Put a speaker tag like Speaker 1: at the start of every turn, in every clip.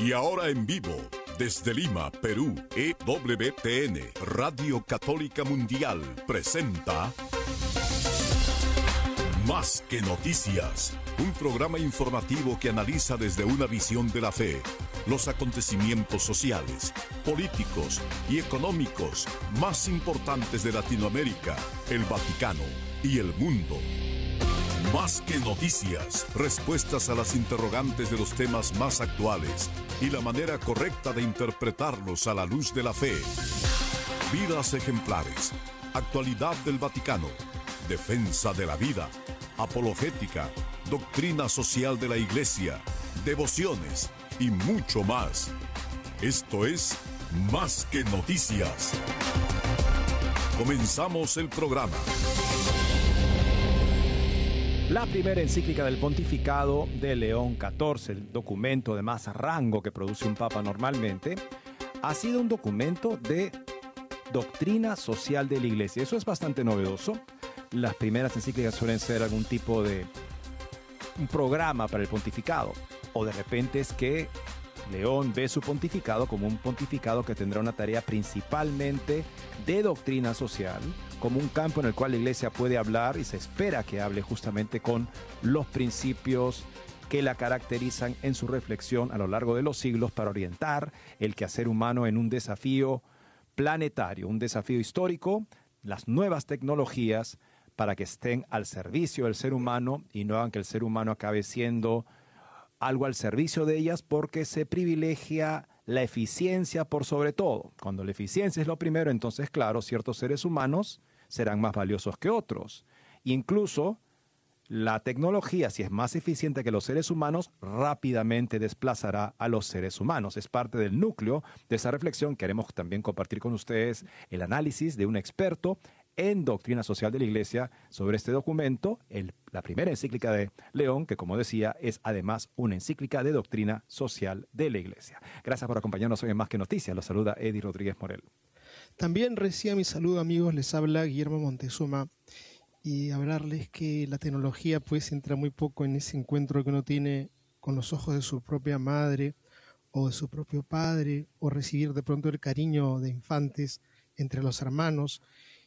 Speaker 1: Y ahora en vivo, desde Lima, Perú, EWTN, Radio Católica Mundial, presenta Más que Noticias, un programa informativo que analiza desde una visión de la fe los acontecimientos sociales, políticos y económicos más importantes de Latinoamérica, el Vaticano y el mundo. Más que noticias, respuestas a las interrogantes de los temas más actuales y la manera correcta de interpretarlos a la luz de la fe. Vidas ejemplares, actualidad del Vaticano, defensa de la vida, apologética, doctrina social de la Iglesia, devociones y mucho más. Esto es Más que Noticias. Comenzamos el programa.
Speaker 2: La primera encíclica del pontificado de León XIV, el documento de más rango que produce un papa normalmente, ha sido un documento de doctrina social de la Iglesia. Eso es bastante novedoso. Las primeras encíclicas suelen ser algún tipo de un programa para el pontificado, o de repente es que León ve su pontificado como un pontificado que tendrá una tarea principalmente de doctrina social, como un campo en el cual la Iglesia puede hablar y se espera que hable justamente con los principios que la caracterizan en su reflexión a lo largo de los siglos para orientar el quehacer humano en un desafío planetario, un desafío histórico, las nuevas tecnologías para que estén al servicio del ser humano y no hagan que el ser humano acabe siendo algo al servicio de ellas, porque se privilegia la eficiencia por sobre todo. Cuando la eficiencia es lo primero, entonces claro, ciertos seres humanos serán más valiosos que otros. Incluso la tecnología, si es más eficiente que los seres humanos, rápidamente desplazará a los seres humanos. Es parte del núcleo de esa reflexión. Queremos también compartir con ustedes el análisis de un experto en doctrina social de la Iglesia sobre este documento, la primera encíclica de León, que como decía, es además una encíclica de doctrina social de la Iglesia. Gracias por acompañarnos hoy en Más que Noticias. Los saluda Eddie Rodríguez Morel.
Speaker 3: También reciba mi saludo, amigos. Les habla Guillermo Montezuma, y hablarles que la tecnología pues entra muy poco en ese encuentro que uno tiene con los ojos de su propia madre o de su propio padre, o recibir de pronto el cariño de infantes entre los hermanos.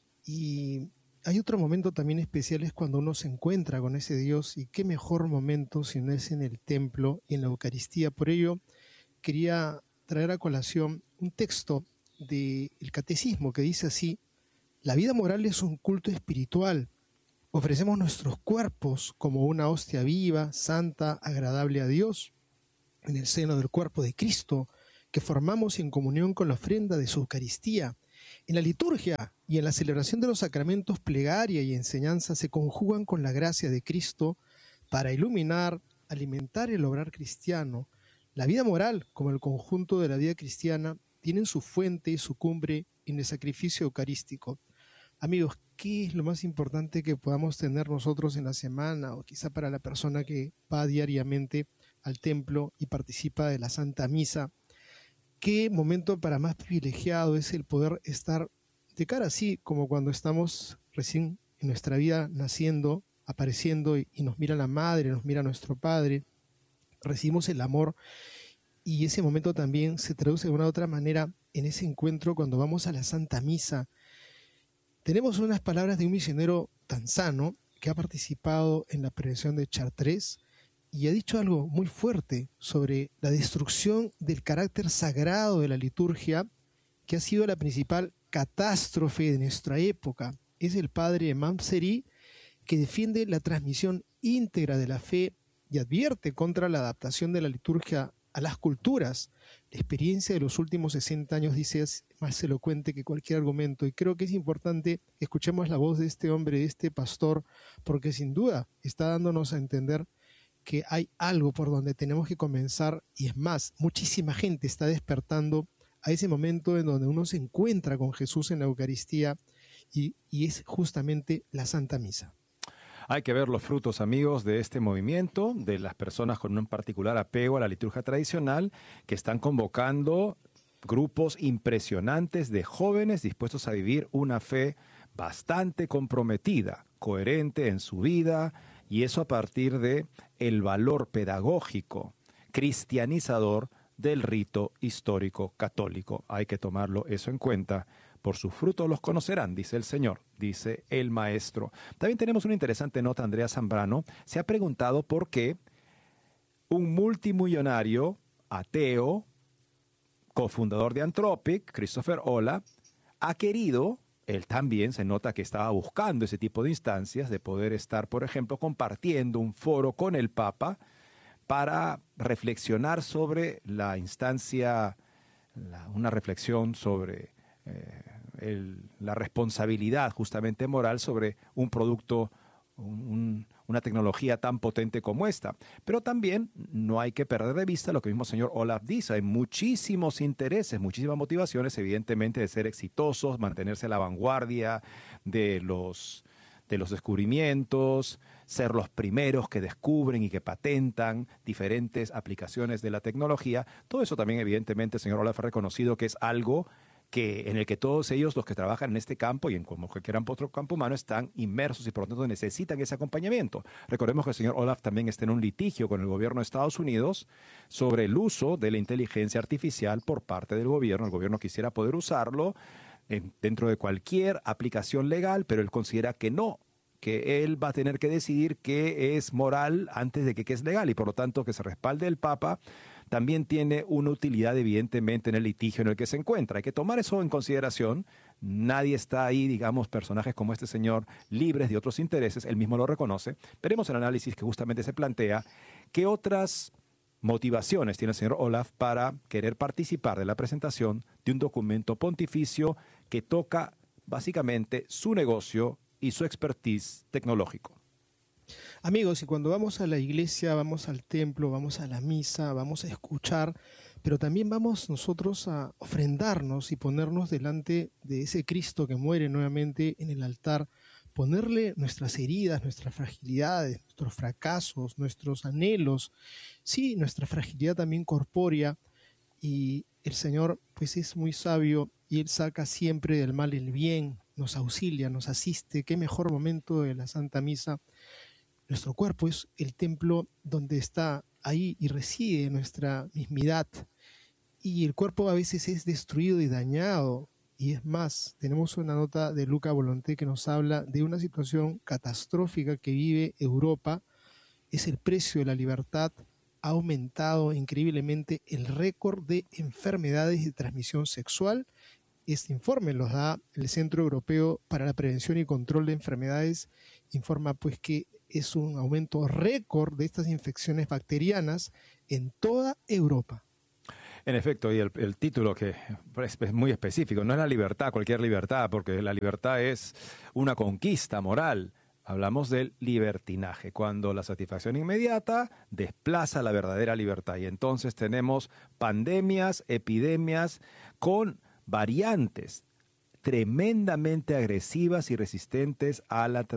Speaker 3: Y hay otro momento también especial, es cuando uno se encuentra con ese Dios, y qué mejor momento si no es en el templo y en la Eucaristía. Por ello quería traer a colación un texto del Catecismo que dice así: la vida moral es un culto espiritual. Ofrecemos nuestros cuerpos como una hostia viva, santa, agradable a Dios, en el seno del cuerpo de Cristo, que formamos en comunión con la ofrenda de su Eucaristía. En la liturgia y en la celebración de los sacramentos, plegaria y enseñanza se conjugan con la gracia de Cristo para iluminar, alimentar el obrar cristiano. La vida moral, como el conjunto de la vida cristiana, tienen su fuente y su cumbre en el sacrificio eucarístico. Amigos, ¿qué es lo más importante que podamos tener nosotros en la semana, o quizá para la persona que va diariamente al templo y participa de la Santa Misa? ¿Qué momento para más privilegiado es el poder estar de cara así, como cuando estamos recién en nuestra vida naciendo, apareciendo, y nos mira la madre, nos mira nuestro padre, recibimos el amor, y ese momento también se traduce de una u otra manera en ese encuentro cuando vamos a la Santa Misa? Tenemos unas palabras de un misionero tanzano que ha participado en la prevención de Chartres, y ha dicho algo muy fuerte sobre la destrucción del carácter sagrado de la liturgia, que ha sido la principal catástrofe de nuestra época. Es el padre Mamseri, que defiende la transmisión íntegra de la fe y advierte contra la adaptación de la liturgia a las culturas. La experiencia de los últimos 60 años, dice, es más elocuente que cualquier argumento, y creo que es importante que escuchemos la voz de este hombre, de este pastor, porque sin duda está dándonos a entender que hay algo por donde tenemos que comenzar, y es más, muchísima gente está despertando a ese momento en donde uno se encuentra con Jesús en la Eucaristía, y es justamente la Santa Misa.
Speaker 2: Hay que ver los frutos, amigos, de este movimiento, de las personas con un particular apego a la liturgia tradicional, que están convocando grupos impresionantes de jóvenes dispuestos a vivir una fe bastante comprometida, coherente en su vida, y eso a partir de el valor pedagógico, cristianizador del rito histórico católico. Hay que tomarlo eso en cuenta. Por sus frutos los conocerán, dice el Señor, dice el Maestro. También tenemos una interesante nota. Andrea Zambrano se ha preguntado por qué un multimillonario ateo, cofundador de Anthropic, Christopher Olah, ha querido, él también se nota que estaba buscando ese tipo de instancias, de poder estar, por ejemplo, compartiendo un foro con el Papa para reflexionar sobre la instancia, una reflexión sobre la responsabilidad justamente moral sobre un producto, una tecnología tan potente como esta. Pero también no hay que perder de vista lo que el mismo señor Olah dice. Hay muchísimos intereses, muchísimas motivaciones, evidentemente, de ser exitosos, mantenerse a la vanguardia de los descubrimientos, ser los primeros que descubren y que patentan diferentes aplicaciones de la tecnología. Todo eso también, evidentemente, el señor Olah ha reconocido que es algo en el que todos ellos, los que trabajan en este campo y en como cualquier otro campo humano, están inmersos y por lo tanto necesitan ese acompañamiento. Recordemos que el señor Olah también está en un litigio con el gobierno de Estados Unidos sobre el uso de la inteligencia artificial por parte del gobierno. El gobierno quisiera poder usarlo dentro de cualquier aplicación legal, pero él considera que no, que él va a tener que decidir qué es moral antes de que es legal, y por lo tanto que se respalde el Papa también tiene una utilidad evidentemente en el litigio en el que se encuentra. Hay que tomar eso en consideración. Nadie está ahí, digamos, personajes como este señor, libres de otros intereses, él mismo lo reconoce. Veremos el análisis que justamente se plantea. ¿Qué otras motivaciones tiene el señor Olah para querer participar de la presentación de un documento pontificio que toca básicamente su negocio y su expertise tecnológico?
Speaker 3: Amigos, y cuando vamos a la iglesia, vamos al templo, vamos a la misa, vamos a escuchar, pero también vamos nosotros a ofrendarnos y ponernos delante de ese Cristo que muere nuevamente en el altar, ponerle nuestras heridas, nuestras fragilidades, nuestros fracasos, nuestros anhelos, sí, nuestra fragilidad también corpórea, y el Señor pues es muy sabio y Él saca siempre del mal el bien, nos auxilia, nos asiste. Qué mejor momento de la Santa Misa. Nuestro cuerpo es el templo donde está ahí y reside nuestra mismidad. Y el cuerpo a veces es destruido y dañado. Y es más, tenemos una nota de Luca Volonté que nos habla de una situación catastrófica que vive Europa. Es el precio de la libertad. Ha aumentado increíblemente el récord de enfermedades de transmisión sexual. Este informe los da el Centro Europeo para la Prevención y Control de Enfermedades. Informa pues que es un aumento récord de estas infecciones bacterianas en toda Europa.
Speaker 2: En efecto, y el título que es muy específico, no es la libertad, cualquier libertad, porque la libertad es una conquista moral. Hablamos del libertinaje, cuando la satisfacción inmediata desplaza la verdadera libertad. Y entonces tenemos pandemias, epidemias con variantes tremendamente agresivas y resistentes a las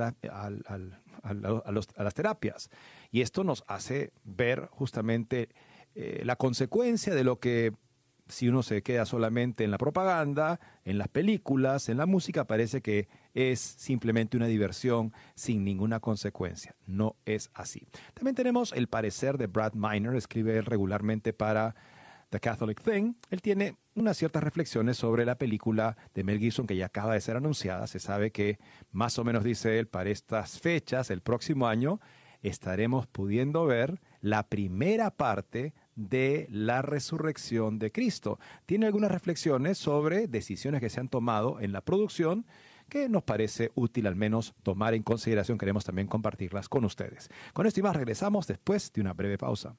Speaker 2: terapias. Y esto nos hace ver justamente la consecuencia de lo que, si uno se queda solamente en la propaganda, en las películas, en la música, parece que es simplemente una diversión sin ninguna consecuencia. No es así. También tenemos el parecer de Brad Miner, escribe regularmente para The Catholic Thing. Él tiene unas ciertas reflexiones sobre la película de Mel Gibson que ya acaba de ser anunciada. Se sabe que, más o menos dice él, para estas fechas, el próximo año, estaremos pudiendo ver la primera parte de la resurrección de Cristo. Tiene algunas reflexiones sobre decisiones que se han tomado en la producción que nos parece útil al menos tomar en consideración. Queremos también compartirlas con ustedes. Con esto y más regresamos después de una breve pausa.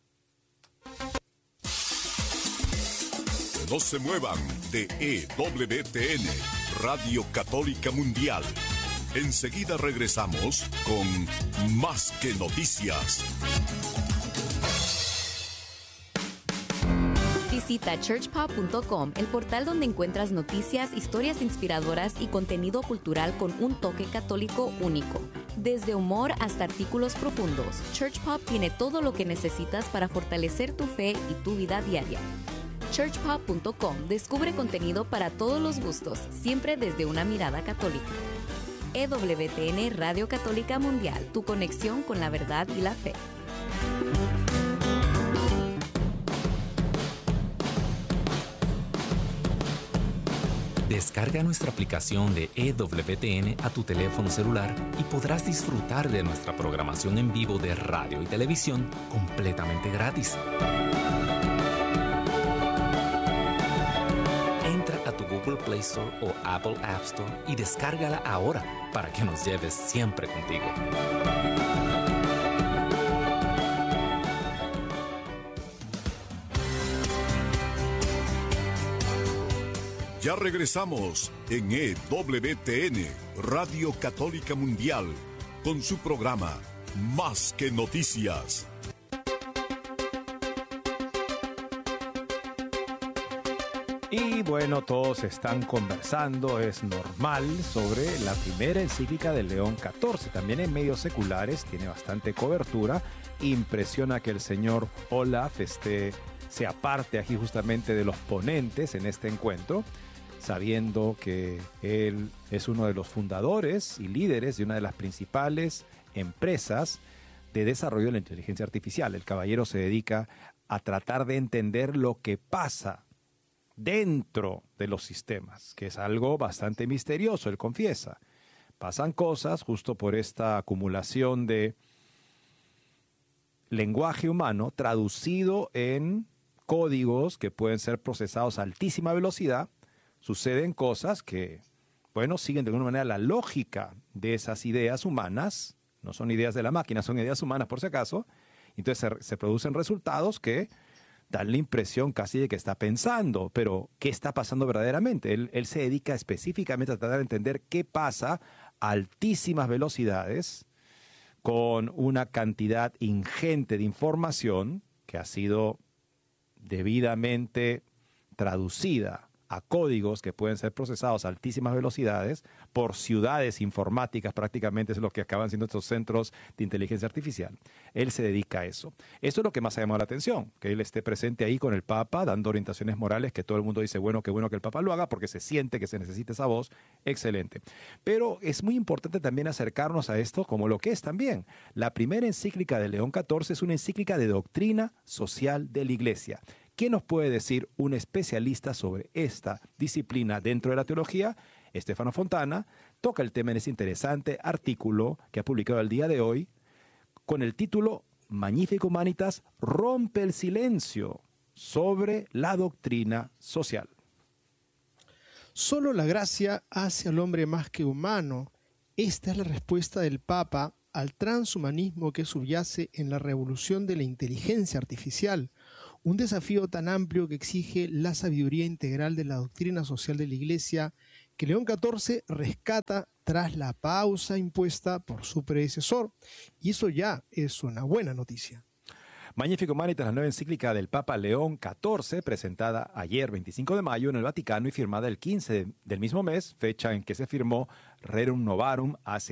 Speaker 1: No se muevan de EWTN, Radio Católica Mundial. Enseguida regresamos con Más que Noticias.
Speaker 4: Visita churchpop.com, el portal donde encuentras noticias, historias inspiradoras y contenido cultural con un toque católico único. Desde humor hasta artículos profundos, Churchpop tiene todo lo que necesitas para fortalecer tu fe y tu vida diaria. churchpop.com descubre contenido para todos los gustos, siempre desde una mirada católica. EWTN Radio Católica Mundial, tu conexión con la verdad y la fe.
Speaker 5: Descarga nuestra aplicación de EWTN a tu teléfono celular y podrás disfrutar de nuestra programación en vivo de radio y televisión completamente gratis. Entra a tu Google Play Store o Apple App Store y descárgala ahora para que nos lleves siempre contigo.
Speaker 1: Ya regresamos en EWTN, Radio Católica Mundial, con su programa Más que Noticias.
Speaker 2: Y bueno, todos están conversando, es normal, sobre la primera encíclica de León XIV. También en medios seculares tiene bastante cobertura. Impresiona que el señor Olaf se aparte aquí justamente de los ponentes en este encuentro, sabiendo que él es uno de los fundadores y líderes de una de las principales empresas de desarrollo de la inteligencia artificial. El caballero se dedica a tratar de entender lo que pasa dentro de los sistemas, que es algo bastante misterioso, él confiesa. Pasan cosas justo por esta acumulación de lenguaje humano traducido en códigos que pueden ser procesados a altísima velocidad. Suceden cosas que, bueno, siguen de alguna manera la lógica de esas ideas humanas. No son ideas de la máquina, son ideas humanas por si acaso. Entonces se producen resultados que dan la impresión casi de que está pensando, pero ¿qué está pasando verdaderamente? Él se dedica específicamente a tratar de entender qué pasa a altísimas velocidades con una cantidad ingente de información que ha sido debidamente traducida a códigos que pueden ser procesados a altísimas velocidades por ciudades informáticas, prácticamente es lo que acaban siendo estos centros de inteligencia artificial. Él se dedica a eso. Eso es lo que más ha llamado la atención, que él esté presente ahí con el Papa, dando orientaciones morales, que todo el mundo dice, bueno, qué bueno que el Papa lo haga, porque se siente que se necesita esa voz, excelente. Pero es muy importante también acercarnos a esto como lo que es también. La primera encíclica de León XIV es una encíclica de doctrina social de la Iglesia. ¿Qué nos puede decir un especialista sobre esta disciplina dentro de la teología? Stefano Fontana toca el tema en ese interesante artículo que ha publicado el día de hoy con el título Magnificat Humanitas rompe el silencio sobre la doctrina social.
Speaker 3: Solo la gracia hace al hombre más que humano. Esta es la respuesta del Papa al transhumanismo que subyace en la revolución de la inteligencia artificial. Un desafío tan amplio que exige la sabiduría integral de la doctrina social de la Iglesia que León XIV rescata tras la pausa impuesta por su predecesor. Y eso ya es una buena noticia.
Speaker 2: Magnificat Humanitas, la nueva encíclica del Papa León XIV, presentada ayer 25 de mayo en el Vaticano y firmada el 15 del mismo mes, fecha en que se firmó Rerum Novarum hace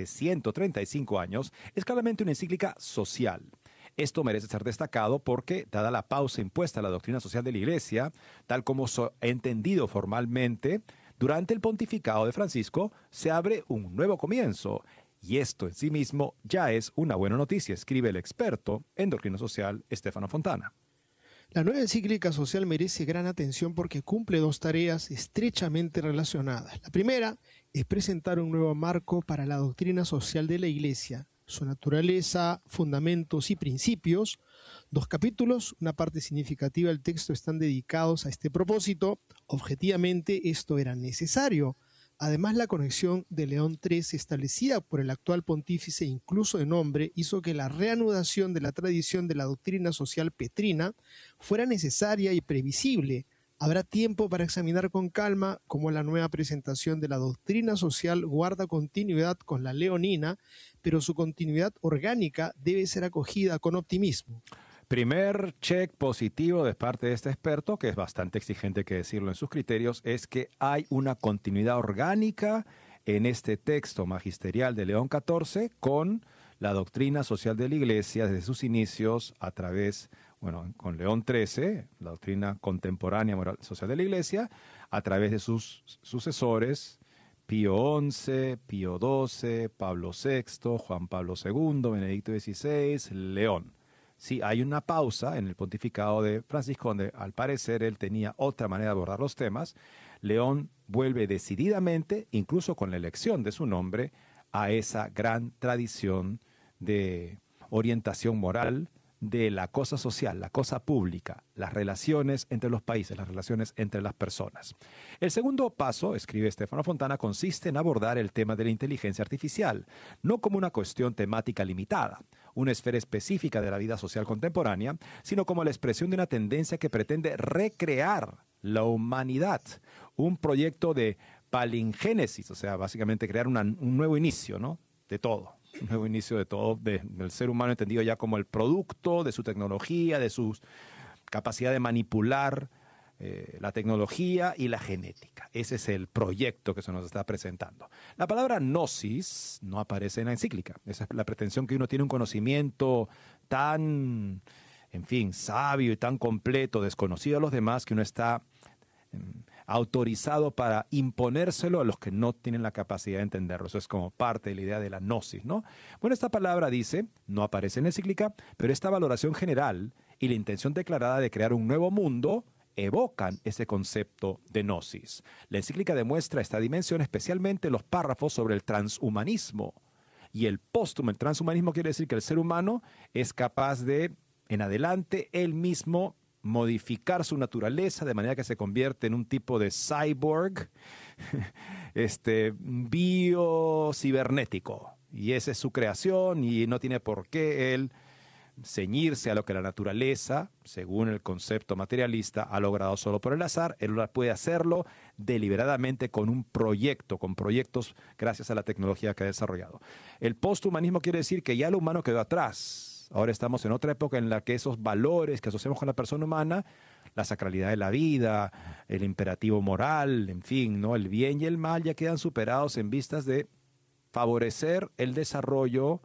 Speaker 2: 135 años, es claramente una encíclica social. Esto merece ser destacado porque, dada la pausa impuesta a la doctrina social de la Iglesia, tal como entendido formalmente, durante el pontificado de Francisco se abre un nuevo comienzo. Y esto en sí mismo ya es una buena noticia, escribe el experto en doctrina social Stefano Fontana.
Speaker 3: La nueva encíclica social merece gran atención porque cumple dos tareas estrechamente relacionadas. La primera es presentar un nuevo marco para la doctrina social de la Iglesia, su naturaleza, fundamentos y principios. 2 capítulos, una parte significativa del texto, están dedicados a este propósito. Objetivamente esto era necesario. Además, la conexión de León XIII establecida por el actual pontífice, incluso de nombre, hizo que la reanudación de la tradición de la doctrina social petrina fuera necesaria y previsible. Habrá tiempo para examinar con calma cómo la nueva presentación de la doctrina social guarda continuidad con la leonina, pero su continuidad orgánica debe ser acogida con optimismo.
Speaker 2: Primer check positivo de parte de este experto, que es bastante exigente que decirlo en sus criterios, es que hay una continuidad orgánica en este texto magisterial de León XIV con la doctrina social de la Iglesia desde sus inicios a través, con León XIII, la doctrina contemporánea moral social de la Iglesia, a través de sus sucesores, Pío XI, Pío XII, Pablo VI, Juan Pablo II, Benedicto XVI, León. Sí, hay una pausa en el pontificado de Francisco donde al parecer él tenía otra manera de abordar los temas. León vuelve decididamente, incluso con la elección de su nombre, a esa gran tradición de orientación moral, de la cosa social, la cosa pública, las relaciones entre los países, las relaciones entre las personas. El segundo paso, escribe Stefano Fontana, consiste en abordar el tema de la inteligencia artificial, no como una cuestión temática limitada, una esfera específica de la vida social contemporánea, sino como la expresión de una tendencia que pretende recrear la humanidad, un proyecto de palingénesis, o sea, básicamente crear un nuevo inicio, ¿no?, de todo. Un nuevo inicio de todo, del ser humano entendido ya como el producto de su tecnología, de su capacidad de manipular la tecnología y la genética. Ese es el proyecto que se nos está presentando. La palabra gnosis no aparece en la encíclica. Esa es la pretensión que uno tiene un conocimiento tan, en fin, sabio y tan completo, desconocido a los demás, que uno está autorizado para imponérselo a los que no tienen la capacidad de entenderlo. Eso es como parte de la idea de la gnosis, ¿no? Bueno, esta palabra dice, no aparece en la encíclica, pero esta valoración general y la intención declarada de crear un nuevo mundo evocan ese concepto de gnosis. La encíclica demuestra esta dimensión especialmente en los párrafos sobre el transhumanismo y el posthumanismo. El transhumanismo quiere decir que el ser humano es capaz de, en adelante, él mismo modificar su naturaleza de manera que se convierte en un tipo de cyborg biocibernético. Y esa es su creación y no tiene por qué él ceñirse a lo que la naturaleza, según el concepto materialista, ha logrado solo por el azar. Él puede hacerlo deliberadamente con un proyecto, con proyectos gracias a la tecnología que ha desarrollado. El posthumanismo quiere decir que ya el humano quedó atrás. Ahora estamos en otra época en la que esos valores que asociamos con la persona humana, la sacralidad de la vida, el imperativo moral, en fin, ¿no?, el bien y el mal ya quedan superados en vistas de favorecer el desarrollo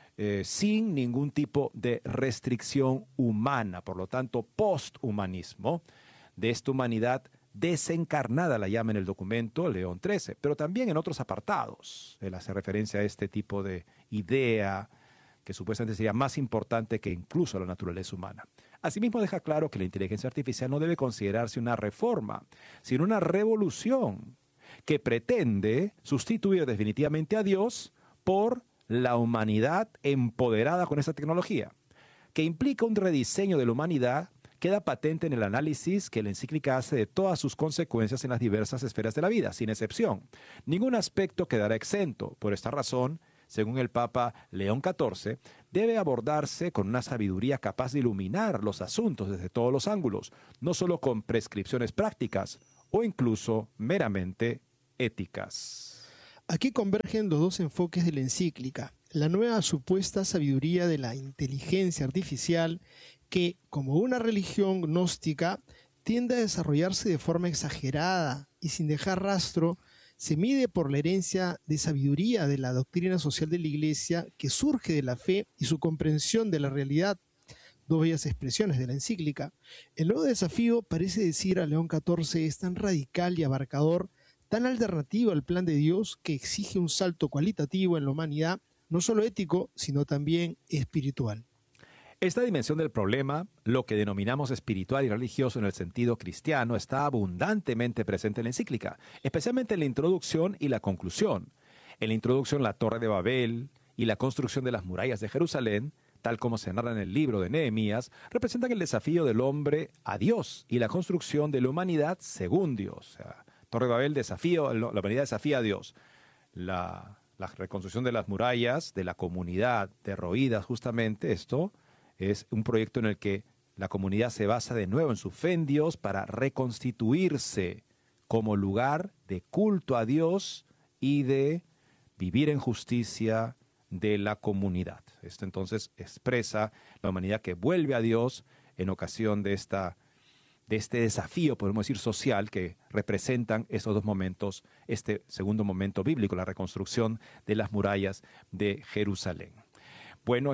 Speaker 2: sin ningún tipo de restricción humana. Por lo tanto, posthumanismo, de esta humanidad desencarnada, la llama en el documento León XIII, pero también en otros apartados. Él hace referencia a este tipo de idea que supuestamente sería más importante que incluso la naturaleza humana. Asimismo, deja claro que la inteligencia artificial no debe considerarse una reforma, sino una revolución que pretende sustituir definitivamente a Dios por la humanidad empoderada con esa tecnología, que implica un rediseño de la humanidad. Queda patente en el análisis que la encíclica hace de todas sus consecuencias en las diversas esferas de la vida, sin excepción. Ningún aspecto quedará exento. Por esta razón, según el Papa León XIV, debe abordarse con una sabiduría capaz de iluminar los asuntos desde todos los ángulos, no solo con prescripciones prácticas o incluso meramente éticas.
Speaker 3: Aquí convergen los dos enfoques de la encíclica: la nueva supuesta sabiduría de la inteligencia artificial, que, como una religión gnóstica, tiende a desarrollarse de forma exagerada y sin dejar rastro, se mide por la herencia de sabiduría de la doctrina social de la Iglesia que surge de la fe y su comprensión de la realidad, dos bellas expresiones de la encíclica. El nuevo desafío, parece decir a León XIV, es tan radical y abarcador, tan alternativo al plan de Dios, que exige un salto cualitativo en la humanidad, no solo ético, sino también espiritual.
Speaker 2: Esta dimensión del problema, lo que denominamos espiritual y religioso en el sentido cristiano, está abundantemente presente en la encíclica, especialmente en la introducción y la conclusión. En la introducción, la Torre de Babel y la construcción de las murallas de Jerusalén, tal como se narra en el libro de Nehemías, representan el desafío del hombre a Dios y la construcción de la humanidad según Dios. O sea, Torre de Babel, la humanidad desafía a Dios. La reconstrucción de las murallas, de la comunidad derruidas, justamente esto es un proyecto en el que la comunidad se basa de nuevo en su fe en Dios para reconstituirse como lugar de culto a Dios y de vivir en justicia de la comunidad. Esto entonces expresa la humanidad que vuelve a Dios en ocasión de este desafío, podemos decir, social que representan estos dos momentos, este segundo momento bíblico, la reconstrucción de las murallas de Jerusalén. Bueno,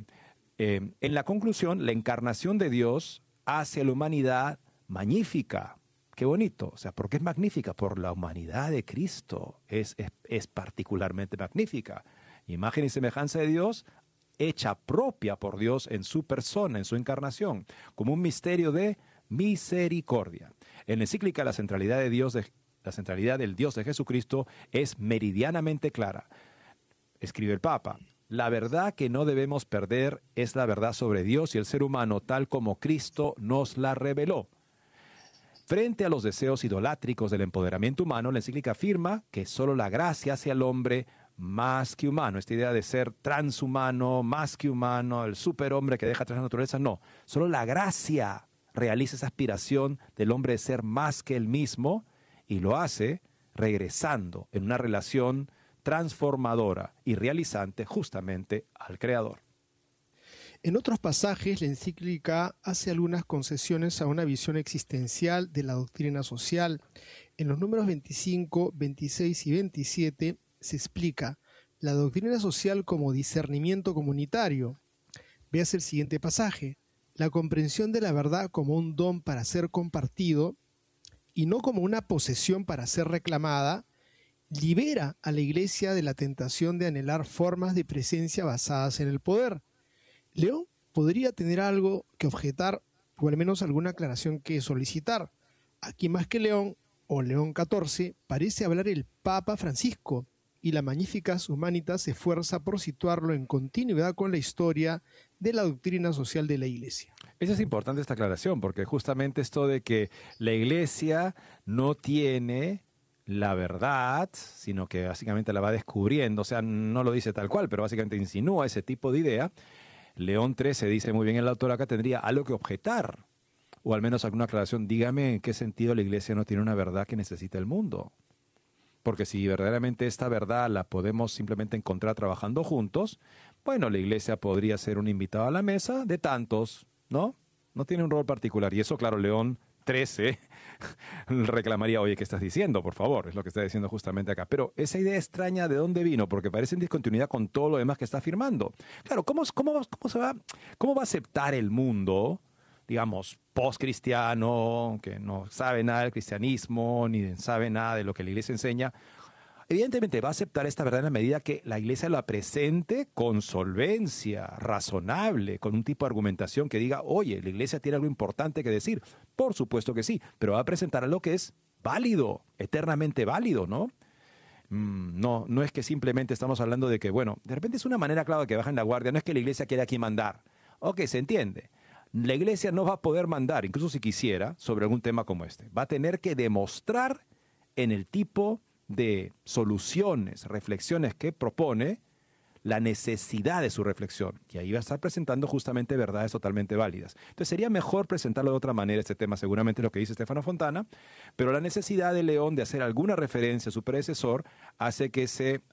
Speaker 2: en la conclusión, la encarnación de Dios hace a la humanidad magnífica. Qué bonito. O sea, ¿por qué es magnífica? Por la humanidad de Cristo. Es particularmente magnífica. Imagen y semejanza de Dios, hecha propia por Dios en su persona, en su encarnación, como un misterio de misericordia. En la encíclica, la centralidad de Dios la centralidad del Dios de Jesucristo es meridianamente clara. Escribe el Papa: la verdad que no debemos perder es la verdad sobre Dios y el ser humano tal como Cristo nos la reveló. Frente a los deseos idolátricos del empoderamiento humano, la encíclica afirma que solo la gracia hace al hombre más que humano. Esta idea de ser transhumano, más que humano, el superhombre que deja atrás la naturaleza, no. Solo la gracia realiza esa aspiración del hombre de ser más que él mismo, y lo hace regresando en una relación transformadora y realizante justamente al Creador.
Speaker 3: En otros pasajes, la encíclica hace algunas concesiones a una visión existencial de la doctrina social. En los números 25, 26 y 27 se explica la doctrina social como discernimiento comunitario. Veas el siguiente pasaje: la comprensión de la verdad como un don para ser compartido y no como una posesión para ser reclamada, libera a la Iglesia de la tentación de anhelar formas de presencia basadas en el poder. León podría tener algo que objetar, o al menos alguna aclaración que solicitar. Aquí más que León, o León XIV, parece hablar el Papa Francisco, y la Magnificat Humanitas se esfuerza por situarlo en continuidad con la historia de la doctrina social de la Iglesia.
Speaker 2: Esa es importante, esta aclaración, porque justamente esto de que la Iglesia no tiene la verdad, sino que básicamente la va descubriendo, o sea, no lo dice tal cual, pero básicamente insinúa ese tipo de idea. León XIII dice muy bien el autor acá, tendría algo que objetar, o al menos alguna aclaración. Dígame en qué sentido la Iglesia no tiene una verdad que necesita el mundo. Porque si verdaderamente esta verdad la podemos simplemente encontrar trabajando juntos, bueno, la Iglesia podría ser un invitado a la mesa de tantos, ¿no? No tiene un rol particular. Y eso, claro, León XIII reclamaría: oye, ¿qué estás diciendo? Por favor, es lo que está diciendo justamente acá. Pero esa idea extraña, ¿de dónde vino? Porque parece en discontinuidad con todo lo demás que está afirmando. Claro, ¿cómo va a aceptar el mundo, digamos, post-cristiano, que no sabe nada del cristianismo, ni sabe nada de lo que la Iglesia enseña? Evidentemente va a aceptar esta verdad en la medida que la Iglesia la presente con solvencia, razonable, con un tipo de argumentación que diga: oye, la Iglesia tiene algo importante que decir. Por supuesto que sí, pero va a presentar algo que es válido, eternamente válido, ¿no? No es que simplemente estamos hablando de que, bueno, de repente es una manera clara de que bajen la guardia. No es que la Iglesia quiera aquí mandar. Ok, se entiende. La Iglesia no va a poder mandar, incluso si quisiera, sobre algún tema como este. Va a tener que demostrar en el tipo de soluciones, reflexiones que propone, la necesidad de su reflexión. Y ahí va a estar presentando justamente verdades totalmente válidas. Entonces sería mejor presentarlo de otra manera este tema, seguramente lo que dice Stefano Fontana, pero la necesidad de León de hacer alguna referencia a su predecesor hace que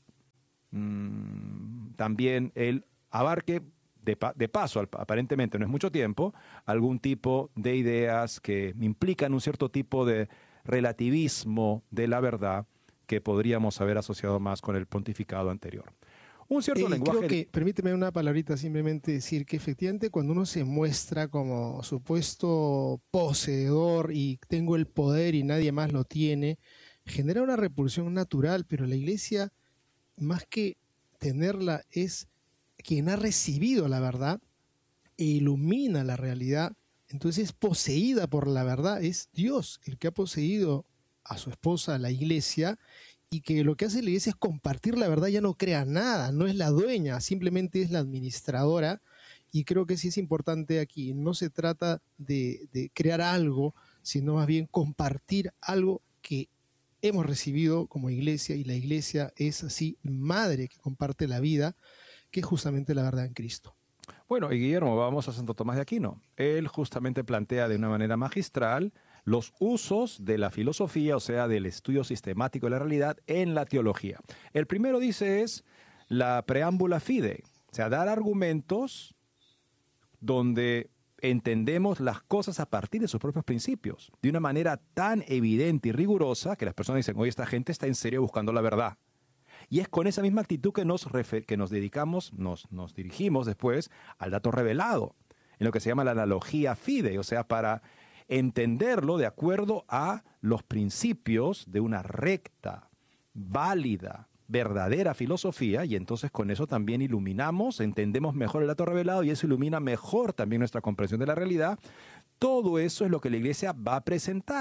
Speaker 2: también él abarque de paso, aparentemente no es mucho tiempo, algún tipo de ideas que implican un cierto tipo de relativismo de la verdad que podríamos haber asociado más con el pontificado anterior. Un cierto lenguaje...
Speaker 3: Creo que, permíteme una palabrita, simplemente decir que efectivamente cuando uno se muestra como supuesto poseedor y tengo el poder y nadie más lo tiene, genera una repulsión natural, pero la Iglesia, más que tenerla, es quien ha recibido la verdad e ilumina la realidad. Entonces es poseída por la verdad, es Dios el que ha poseído a su esposa, la Iglesia, y que lo que hace la Iglesia es compartir la verdad, ya no crea nada, no es la dueña, simplemente es la administradora. Y creo que sí es importante aquí, no se trata de crear algo, sino más bien compartir algo que hemos recibido como Iglesia, y la Iglesia es así madre que comparte la vida, que es justamente la verdad en Cristo.
Speaker 2: Bueno, y Guillermo, vamos a Santo Tomás de Aquino. Él justamente plantea de una manera magistral los usos de la filosofía, o sea, del estudio sistemático de la realidad en la teología. El primero, dice, es la preámbula fide, o sea, dar argumentos donde entendemos las cosas a partir de sus propios principios, de una manera tan evidente y rigurosa que las personas dicen: oye, esta gente está en serio buscando la verdad. Y es con esa misma actitud que nos dirigimos después al dato revelado, en lo que se llama la analogía fide, o sea, para entenderlo de acuerdo a los principios de una recta, válida, verdadera filosofía, y entonces con eso también iluminamos, entendemos mejor el dato revelado, y eso ilumina mejor también nuestra comprensión de la realidad. Todo eso es lo que la Iglesia va a presentar.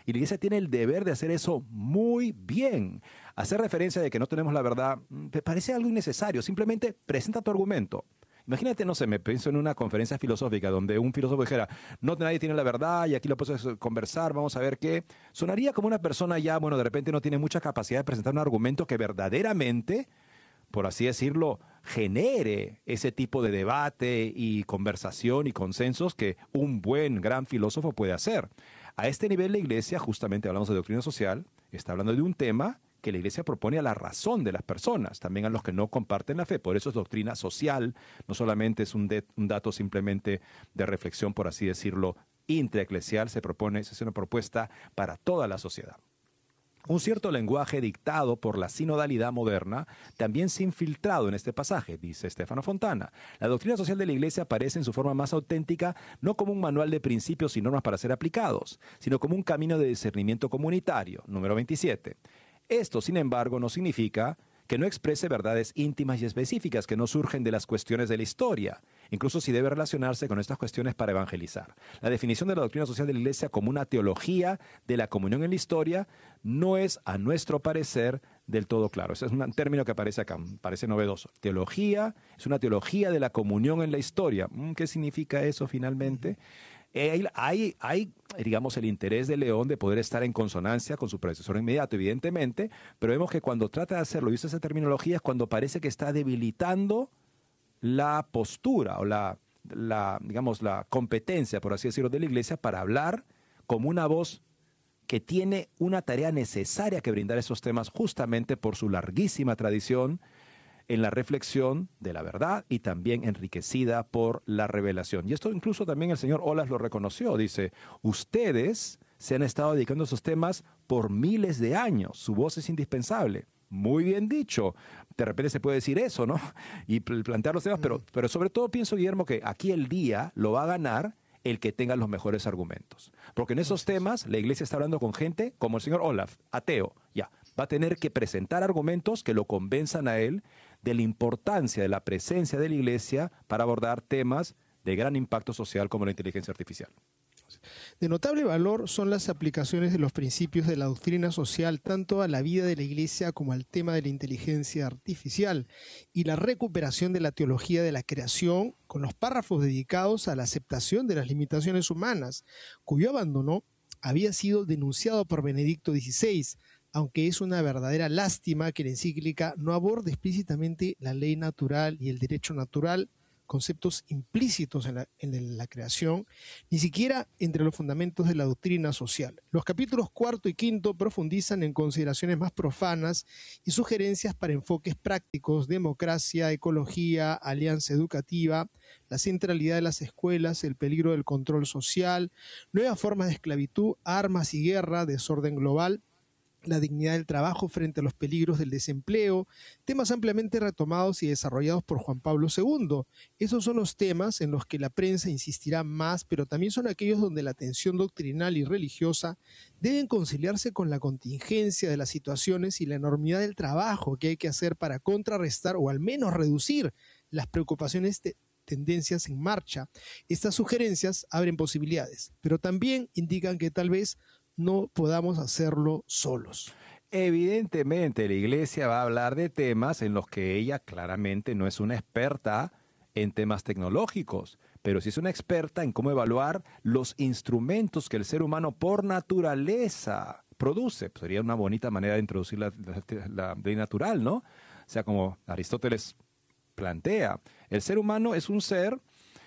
Speaker 2: Y la iglesia tiene el deber de hacer eso muy bien. Hacer referencia de que no tenemos la verdad me parece algo innecesario. Simplemente presenta tu argumento. Imagínate, no sé, me pienso en una conferencia filosófica donde un filósofo dijera, no, nadie tiene la verdad y aquí lo puedes conversar, vamos a ver qué. Sonaría como una persona ya, bueno, de repente no tiene mucha capacidad de presentar un argumento que verdaderamente, por así decirlo, genere ese tipo de debate y conversación y consensos que un buen, gran filósofo puede hacer. A este nivel la iglesia, justamente hablamos de doctrina social, está hablando de un tema que la iglesia propone a la razón de las personas, también a los que no comparten la fe. Por eso es doctrina social, no solamente es un dato simplemente de reflexión, por así decirlo, intraeclesial, es una propuesta para toda la sociedad. Un cierto lenguaje dictado por la sinodalidad moderna también se ha infiltrado en este pasaje, dice Stefano Fontana. La doctrina social de la Iglesia aparece en su forma más auténtica no como un manual de principios y normas para ser aplicados, sino como un camino de discernimiento comunitario. Número 27. Esto, sin embargo, no significa que no exprese verdades íntimas y específicas que no surgen de las cuestiones de la historia, incluso si debe relacionarse con estas cuestiones para evangelizar. La definición de la doctrina social de la Iglesia como una teología de la comunión en la historia no es, a nuestro parecer, del todo claro. Ese es un término que aparece acá, parece novedoso. Teología es una teología de la comunión en la historia. ¿Qué significa eso finalmente? Hay, digamos, el interés de León de poder estar en consonancia con su predecesor inmediato, evidentemente, pero vemos que cuando trata de hacerlo y usa esa terminología es cuando parece que está debilitando la postura o digamos, la competencia, por así decirlo, de la Iglesia para hablar como una voz que tiene una tarea necesaria que brindar esos temas justamente por su larguísima tradición en la reflexión de la verdad y también enriquecida por la revelación. Y esto incluso también el señor Olas lo reconoció. Dice, ustedes se han estado dedicando a esos temas por miles de años. Su voz es indispensable. Muy bien dicho. De repente se puede decir eso, ¿no? Y plantear los temas, pero sobre todo pienso, Guillermo, que aquí el día lo va a ganar el que tenga los mejores argumentos. Porque en esos temas la iglesia está hablando con gente como el señor Olaf, ateo. Ya, va a tener que presentar argumentos que lo convenzan a él de la importancia de la presencia de la iglesia para abordar temas de gran impacto social como la inteligencia artificial.
Speaker 3: De notable valor son las aplicaciones de los principios de la doctrina social tanto a la vida de la Iglesia como al tema de la inteligencia artificial y la recuperación de la teología de la creación con los párrafos dedicados a la aceptación de las limitaciones humanas, cuyo abandono había sido denunciado por Benedicto XVI, aunque es una verdadera lástima que la encíclica no aborde explícitamente la ley natural y el derecho natural, conceptos implícitos en la creación, ni siquiera entre los fundamentos de la doctrina social. Los capítulos 4 y 5 profundizan en consideraciones más profanas y sugerencias para enfoques prácticos, democracia, ecología, alianza educativa, la centralidad de las escuelas, el peligro del control social, nuevas formas de esclavitud, armas y guerra, desorden global, la dignidad del trabajo frente a los peligros del desempleo, temas ampliamente retomados y desarrollados por Juan Pablo II. Esos son los temas en los que la prensa insistirá más, pero también son aquellos donde la tensión doctrinal y religiosa deben conciliarse con la contingencia de las situaciones y la enormidad del trabajo que hay que hacer para contrarrestar o al menos reducir las preocupaciones tendencias en marcha. Estas sugerencias abren posibilidades, pero también indican que tal vez no podamos hacerlo solos.
Speaker 2: Evidentemente, la iglesia va a hablar de temas en los que ella claramente no es una experta en temas tecnológicos, pero sí es una experta en cómo evaluar los instrumentos que el ser humano por naturaleza produce. Pues sería una bonita manera de introducir la ley natural, ¿no? O sea, como Aristóteles plantea, el ser humano es un ser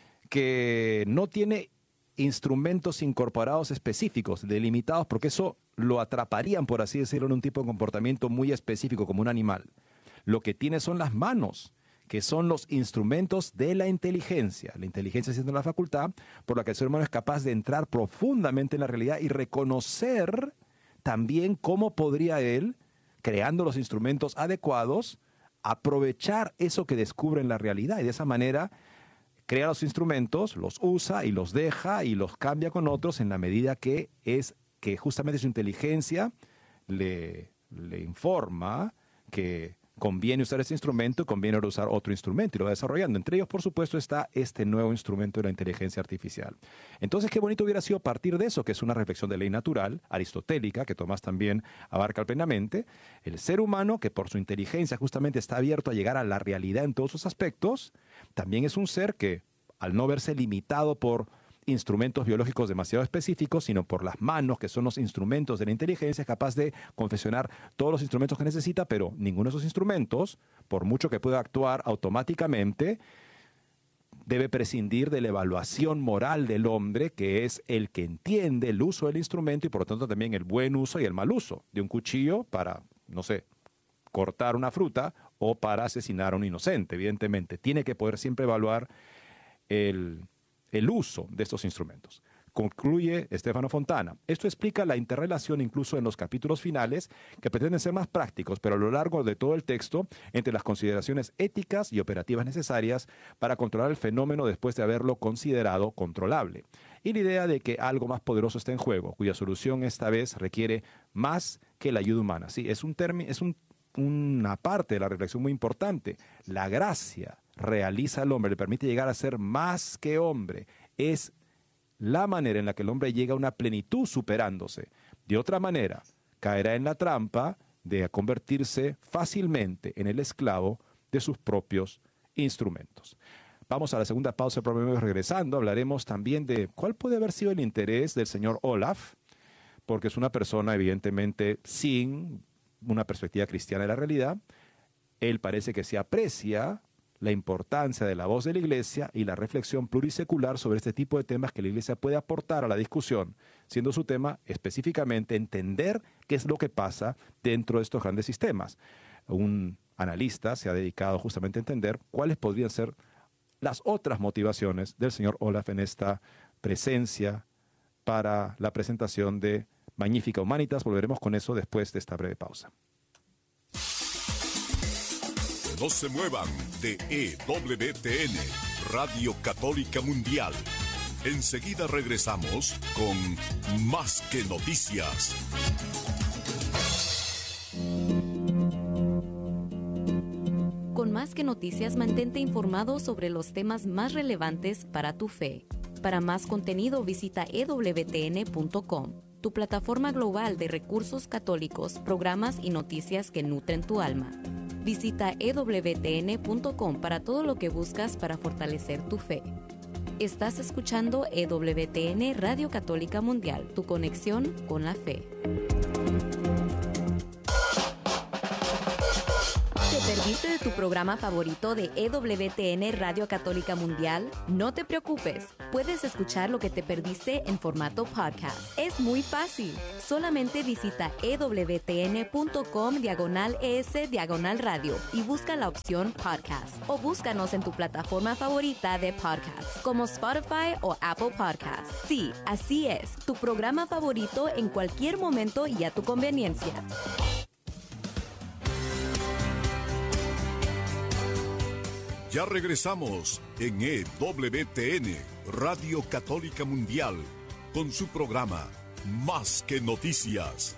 Speaker 2: que no tiene instrumentos incorporados específicos, delimitados, porque eso lo atraparían, por así decirlo, en un tipo de comportamiento muy específico, como un animal. Lo que tiene son las manos, que son los instrumentos de la inteligencia. La inteligencia siendo la facultad por la que el ser humano es capaz de entrar profundamente en la realidad y reconocer también cómo podría él, creando los instrumentos adecuados, aprovechar eso que descubre en la realidad y de esa manera crea los instrumentos, los usa y los deja y los cambia con otros en la medida que justamente su inteligencia le informa que conviene usar este instrumento, conviene usar otro instrumento y lo va desarrollando. Entre ellos, por supuesto, está este nuevo instrumento de la inteligencia artificial. Entonces, qué bonito hubiera sido partir de eso, que es una reflexión de ley natural, aristotélica, que Tomás también abarca plenamente. El ser humano, que por su inteligencia justamente está abierto a llegar a la realidad en todos sus aspectos, también es un ser que, al no verse limitado por instrumentos biológicos demasiado específicos, sino por las manos, que son los instrumentos de la inteligencia, es capaz de confeccionar todos los instrumentos que necesita, pero ninguno de esos instrumentos, por mucho que pueda actuar automáticamente, debe prescindir de la evaluación moral del hombre, que es el que entiende el uso del instrumento y por lo tanto también el buen uso y el mal uso de un cuchillo para, no sé, cortar una fruta o para asesinar a un inocente. Evidentemente, tiene que poder siempre evaluar el uso de estos instrumentos. Concluye Stefano Fontana. Esto explica la interrelación incluso en los capítulos finales, que pretenden ser más prácticos, pero a lo largo de todo el texto, entre las consideraciones éticas y operativas necesarias para controlar el fenómeno después de haberlo considerado controlable. Y la idea de que algo más poderoso está en juego, cuya solución esta vez requiere más que la ayuda humana. Sí, es una parte de la reflexión muy importante. La gracia realiza al hombre, le permite llegar a ser más que hombre. Es la manera en la que el hombre llega a una plenitud superándose. De otra manera, caerá en la trampa de convertirse fácilmente en el esclavo de sus propios instrumentos. Vamos a la segunda pausa, pero regresando hablaremos también de cuál puede haber sido el interés del señor Olaf, porque es una persona evidentemente sin una perspectiva cristiana de la realidad. Él parece que se aprecia la importancia de la voz de la Iglesia y la reflexión plurisecular sobre este tipo de temas que la Iglesia puede aportar a la discusión, siendo su tema específicamente entender qué es lo que pasa dentro de estos grandes sistemas. Un analista se ha dedicado justamente a entender cuáles podrían ser las otras motivaciones del señor Olaf en esta presencia para la presentación de Magnificat Humanitas. Volveremos con eso después de esta breve pausa.
Speaker 1: No se muevan de EWTN, Radio Católica Mundial. Enseguida regresamos con Más que Noticias.
Speaker 4: Con Más que Noticias, mantente informado sobre los temas más relevantes para tu fe. Para más contenido, visita ewtn.com, tu plataforma global de recursos católicos, programas y noticias que nutren tu alma. Visita ewtn.com para todo lo que buscas para fortalecer tu fe. Estás escuchando EWTN Radio Católica Mundial, tu conexión con la fe. ¿Te perdiste de tu programa favorito de EWTN Radio Católica Mundial? No te preocupes, puedes escuchar lo que te perdiste en formato podcast. Es muy fácil. Solamente visita ewtn.com/es/radio y busca la opción podcast. O búscanos en tu plataforma favorita de podcast, como Spotify o Apple Podcasts. Sí, así es, tu programa favorito en cualquier momento y a tu conveniencia.
Speaker 1: Ya regresamos en EWTN, Radio Católica Mundial, con su programa Más que Noticias.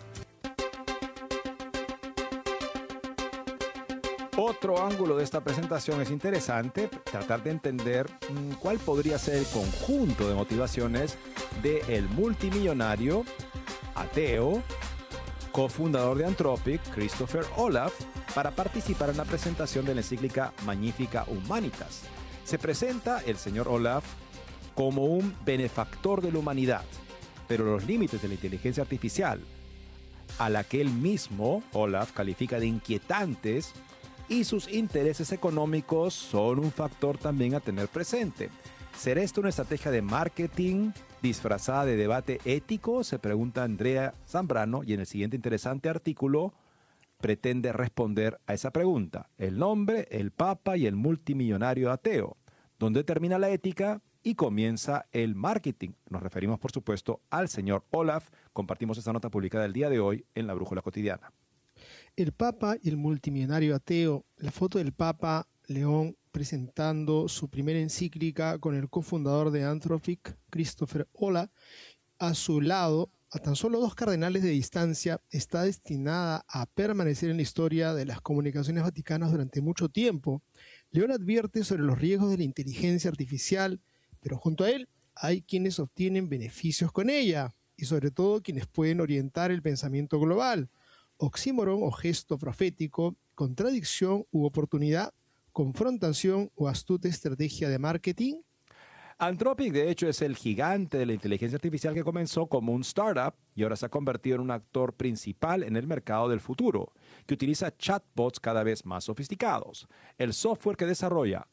Speaker 2: Otro ángulo de esta presentación es interesante, tratar de entender cuál podría ser el conjunto de motivaciones del multimillonario ateo, cofundador de Anthropic, Christopher Olaf, para participar en la presentación de la encíclica Magnificat Humanitas. Se presenta el señor Olaf como un benefactor de la humanidad, pero los límites de la inteligencia artificial, a la que él mismo, Olaf, califica de inquietantes, y sus intereses económicos son un factor también a tener presente. ¿Será esto una estrategia de marketing disfrazada de debate ético? Se pregunta Andrea Zambrano, y en el siguiente interesante artículo pretende responder a esa pregunta. El nombre, el Papa y el multimillonario ateo. ¿Dónde termina la ética y comienza el marketing? Nos referimos, por supuesto, al señor Olaf. Compartimos esta nota publicada el día de hoy en la Brújula Cotidiana.
Speaker 3: El Papa y el multimillonario ateo. La foto del Papa León presentando su primera encíclica con el cofundador de Anthropic, Christopher Olaf, a su lado a tan solo 2 cardenales de distancia, está destinada a permanecer en la historia de las comunicaciones vaticanas durante mucho tiempo. León advierte sobre los riesgos de la inteligencia artificial, pero junto a él hay quienes obtienen beneficios con ella, y sobre todo quienes pueden orientar el pensamiento global. Oxímoron o gesto profético, contradicción u oportunidad, confrontación o astuta estrategia de marketing.
Speaker 2: Anthropic, de hecho, es el gigante de la inteligencia artificial que comenzó como un startup y ahora se ha convertido en un actor principal en el mercado del futuro, que utiliza chatbots cada vez más sofisticados. El software que desarrolla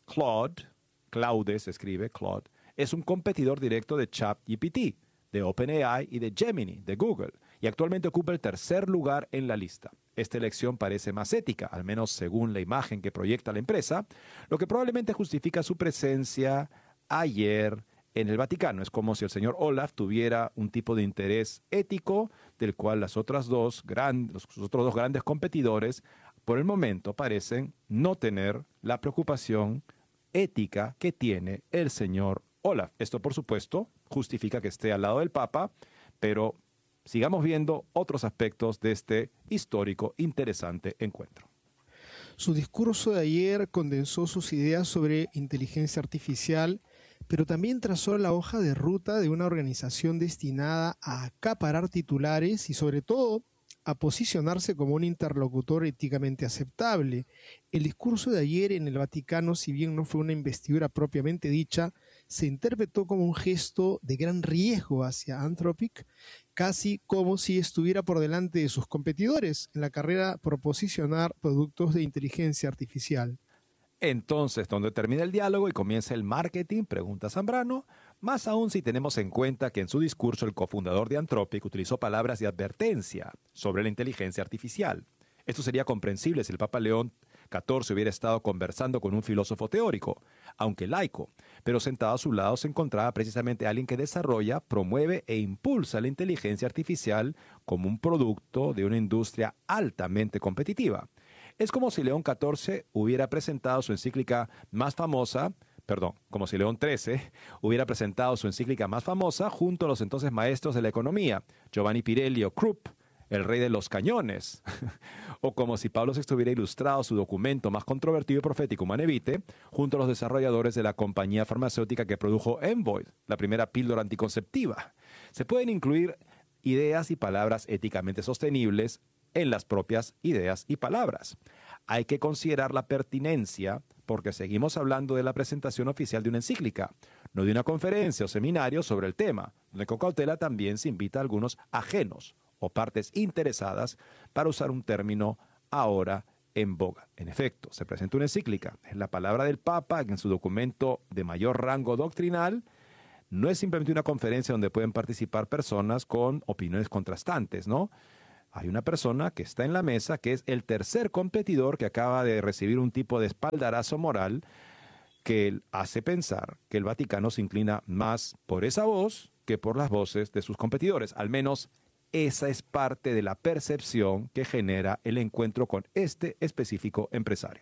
Speaker 2: Claude se escribe Claude, es un competidor directo de ChatGPT, de OpenAI y de Gemini, de Google, y actualmente ocupa el 3er lugar en la lista. Esta elección parece más ética, al menos según la imagen que proyecta la empresa, lo que probablemente justifica su presencia ayer en el Vaticano. Es como si el señor Olaf tuviera un tipo de interés ético del cual los otros dos grandes competidores por el momento parecen no tener la preocupación ética que tiene el señor Olaf. Esto, por supuesto, justifica que esté al lado del Papa, pero sigamos viendo otros aspectos de este histórico, interesante encuentro.
Speaker 3: Su discurso de ayer condensó sus ideas sobre inteligencia artificial, pero también trazó la hoja de ruta de una organización destinada a acaparar titulares y, sobre todo, a posicionarse como un interlocutor éticamente aceptable. El discurso de ayer en el Vaticano, si bien no fue una investidura propiamente dicha, se interpretó como un gesto de gran riesgo hacia Anthropic, casi como si estuviera por delante de sus competidores en la carrera por posicionar productos de inteligencia artificial.
Speaker 2: Entonces, ¿dónde termina el diálogo y comienza el marketing? Pregunta Zambrano. Más aún si tenemos en cuenta que en su discurso el cofundador de Anthropic utilizó palabras de advertencia sobre la inteligencia artificial. Esto sería comprensible si el Papa León XIV hubiera estado conversando con un filósofo teórico, aunque laico, pero sentado a su lado se encontraba precisamente alguien que desarrolla, promueve e impulsa la inteligencia artificial como un producto de una industria altamente competitiva. Es como si León XIV hubiera presentado su encíclica más famosa, como si León XIII hubiera presentado su encíclica más famosa junto a los entonces maestros de la economía, Giovanni Pirelli o Krupp, el rey de los cañones, o como si Pablo VI hubiera ilustrado su documento más controvertido y profético, Humanae Vitae, junto a los desarrolladores de la compañía farmacéutica que produjo Envoy, la primera píldora anticonceptiva. Se pueden incluir ideas y palabras éticamente sostenibles en las propias ideas y palabras. Hay que considerar la pertinencia porque seguimos hablando de la presentación oficial de una encíclica, no de una conferencia o seminario sobre el tema, donde con cautela también se invita a algunos ajenos o partes interesadas para usar un término ahora en boga. En efecto, se presenta una encíclica, es la palabra del Papa en su documento de mayor rango doctrinal. No es simplemente una conferencia donde pueden participar personas con opiniones contrastantes, ¿no? Hay una persona que está en la mesa que es el tercer competidor que acaba de recibir un tipo de espaldarazo moral que hace pensar que el Vaticano se inclina más por esa voz que por las voces de sus competidores. Al menos esa es parte de la percepción que genera el encuentro con este específico empresario.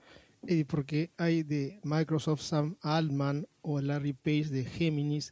Speaker 3: Porque hay de Microsoft Sam Altman o Larry Page de Géminis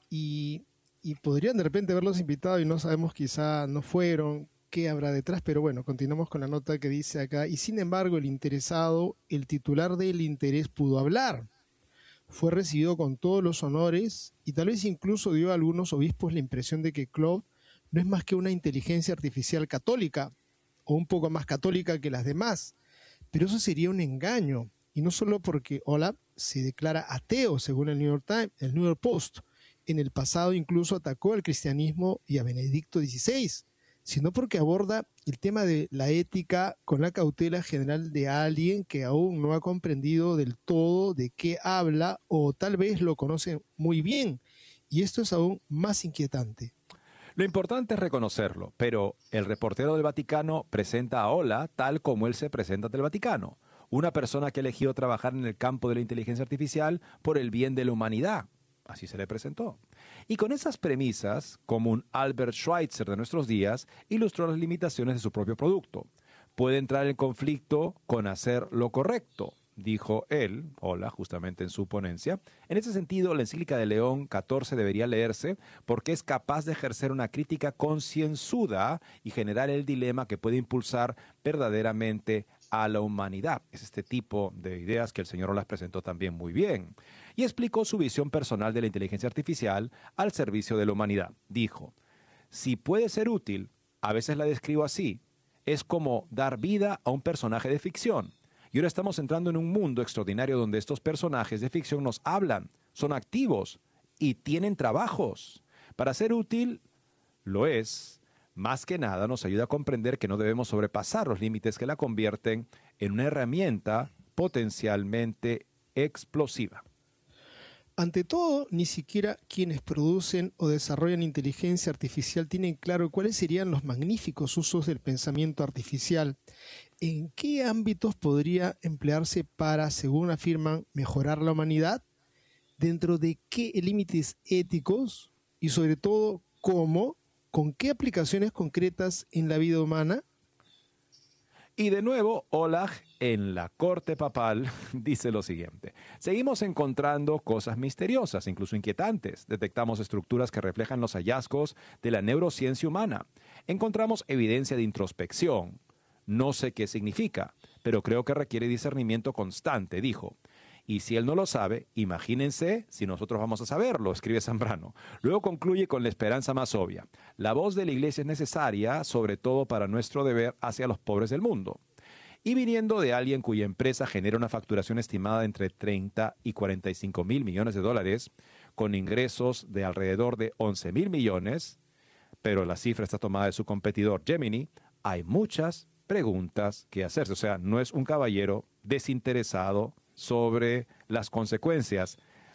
Speaker 3: y podrían de repente haberlos invitado y no sabemos, quizá no fueron, qué habrá detrás, pero bueno, continuamos con la nota que dice acá. Y sin embargo, el interesado, el titular del interés, pudo hablar. Fue recibido con todos los honores y tal vez incluso dio a algunos obispos la impresión de que Claude no es más que una inteligencia artificial católica o un poco más católica que las demás. Pero eso sería un engaño, y no solo porque Olaf se declara ateo, según el New York Times, el New York Post. En el pasado incluso atacó al cristianismo y a Benedicto XVI, sino porque aborda el tema de la ética con la cautela general de alguien que aún no ha comprendido del todo de qué habla o tal vez lo conoce muy bien. Y esto es aún más inquietante.
Speaker 2: Lo importante es reconocerlo, pero el reportero del Vaticano presenta a Ola tal como él se presenta ante el Vaticano. Una persona que ha elegido trabajar en el campo de la inteligencia artificial por el bien de la humanidad. Así se le presentó. Y con esas premisas, como un Albert Schweitzer de nuestros días, ilustró las limitaciones de su propio producto. Puede entrar en conflicto con hacer lo correcto. dijo él, justamente en su ponencia. En ese sentido, la encíclica de León XIV debería leerse porque es capaz de ejercer una crítica concienzuda y generar el dilema que puede impulsar verdaderamente a la humanidad. Es este tipo de ideas que el señor las presentó también muy bien. Y explicó su visión personal de la inteligencia artificial al servicio de la humanidad. Dijo, si puede ser útil, a veces la describo así, es como dar vida a un personaje de ficción. Y ahora estamos entrando en un mundo extraordinario donde estos personajes de ficción nos hablan, son activos y tienen trabajos. Para ser útil, lo es. Más que nada nos ayuda a comprender que no debemos sobrepasar los límites que la convierten en una herramienta potencialmente explosiva.
Speaker 3: Ante todo, ni siquiera quienes producen o desarrollan inteligencia artificial tienen claro cuáles serían los magníficos usos del pensamiento artificial. ¿En qué ámbitos podría emplearse para, según afirman, mejorar la humanidad? ¿Dentro de qué límites éticos? Y sobre todo, ¿cómo? ¿Con qué aplicaciones concretas en la vida humana?
Speaker 2: Y de nuevo, Olah, en la corte papal, dice lo siguiente. Seguimos encontrando cosas misteriosas, incluso inquietantes. Detectamos estructuras que reflejan los hallazgos de la neurociencia humana. Encontramos evidencia de introspección. No sé qué significa, pero creo que requiere discernimiento constante, dijo. Y si él no lo sabe, imagínense si nosotros vamos a saberlo, escribe Zambrano. Luego concluye con la esperanza más obvia. La voz de la Iglesia es necesaria, sobre todo para nuestro deber hacia los pobres del mundo. Y viniendo de alguien cuya empresa genera una facturación estimada entre 30 y 45 mil millones de dólares, con ingresos de alrededor de 11 mil millones, pero la cifra está tomada de su competidor Gemini, hay muchas preguntas que hacerse. O sea, no es un caballero desinteresado sobre las consecuencias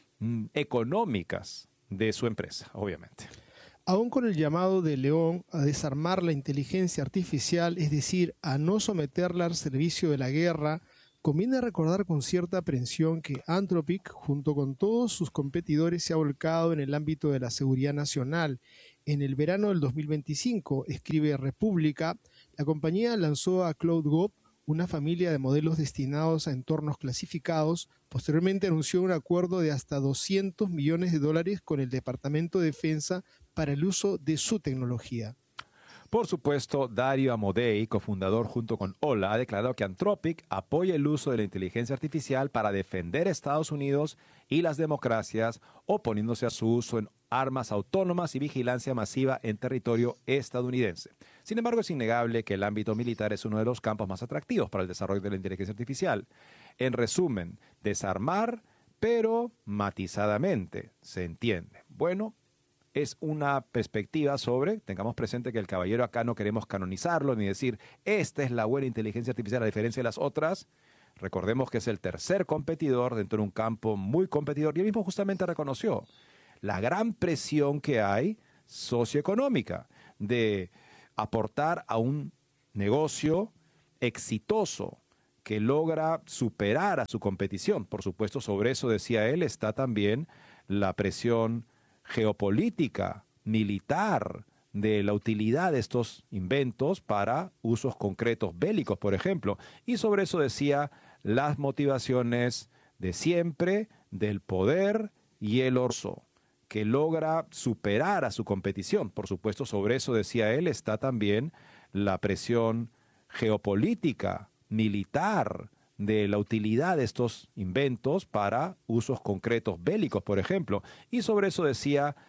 Speaker 2: económicas de su empresa, obviamente.
Speaker 3: Aún con el llamado de León a desarmar la inteligencia artificial, es decir, a no someterla al servicio de la guerra, conviene recordar con cierta aprensión que Anthropic, junto con todos sus competidores, se ha volcado en el ámbito de la seguridad nacional. En el verano del 2025, escribe República, la compañía lanzó a CloudGov una familia de modelos destinados a entornos clasificados. Posteriormente anunció un acuerdo de hasta $200 millones con el Departamento de Defensa para el uso de su tecnología.
Speaker 2: Por supuesto, Dario Amodei, cofundador junto con Olah, ha declarado que Anthropic apoya el uso de la inteligencia artificial para defender a Estados Unidos y las democracias, oponiéndose a su uso en armas autónomas y vigilancia masiva en territorio estadounidense. Sin embargo, es innegable que el ámbito militar es uno de los campos más atractivos para el desarrollo de la inteligencia artificial. En resumen, desarmar, pero matizadamente, se entiende. Bueno, es una perspectiva sobre, tengamos presente que el caballero acá no queremos canonizarlo ni decir, esta es la buena inteligencia artificial a diferencia de las otras. Recordemos que es el tercer competidor dentro de un campo muy competidor y él mismo justamente reconoció la gran presión que hay socioeconómica de aportar a un negocio exitoso que logra superar a su competición. Por supuesto, sobre eso, decía él, está también la presión geopolítica, militar, de la utilidad de estos inventos para usos concretos bélicos, por ejemplo. Y sobre eso decía las motivaciones de siempre, del poder y el orso, que logra superar a su competición. Por supuesto, sobre eso, decía él, está también la presión geopolítica, militar, de la utilidad de estos inventos para usos concretos bélicos, por ejemplo. Y sobre eso decía